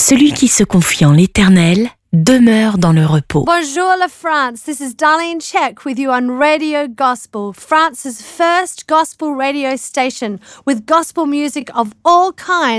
Celui qui se confie en l'Éternel demeure dans le repos. Bonjour la France, this is Darlene Check with you on Radio Gospel, France's first gospel radio station with gospel music of all kinds.